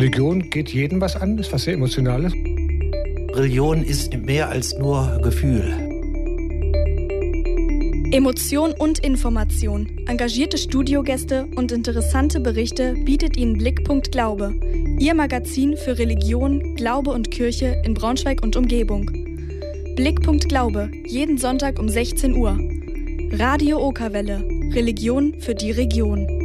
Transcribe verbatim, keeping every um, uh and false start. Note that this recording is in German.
Religion geht jedem was an, ist was sehr Emotionales. Religion ist mehr als nur Gefühl. Emotion und Information, engagierte Studiogäste und interessante Berichte bietet Ihnen Blickpunkt Glaube, Ihr Magazin für Religion, Glaube und Kirche in Braunschweig und Umgebung. Blickpunkt Glaube, jeden Sonntag um sechzehn Uhr. Radio Okerwelle, Religion für die Region.